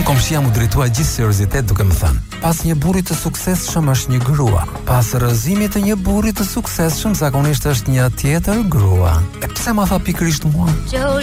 Komshia mu drejtua gjithë seriozitet duke më thënë: pas një burri të suksesshëm është një grua. Pas rrëzimit të një burri të suksesshëm zakonisht është një tjetër grua. E pse ma tha pikërisht mua?